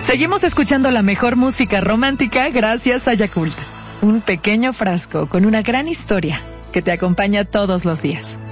Seguimos escuchando la mejor música romántica gracias a Yakult. Un pequeño frasco con una gran historia que te acompaña todos los días.